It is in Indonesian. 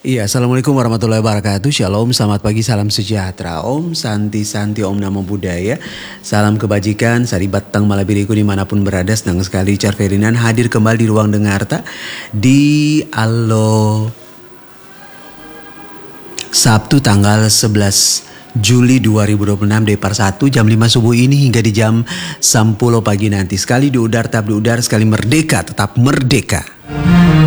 Iya, Assalamualaikum warahmatullahi wabarakatuh. Shalom, selamat pagi, salam sejahtera. Om Santi Santi, Om Namo Buddhaya. Salam kebajikan, saribat tang malabiriku dimanapun berada. Senang sekali Richard Ferdinand hadir kembali di ruang dengarta di Allo Sabtu tanggal 11 Juli 2026 dari par 1 jam 5 subuh ini hingga di jam 10 pagi nanti. Sekali di udar, tetap di udara, sekali merdeka, tetap merdeka.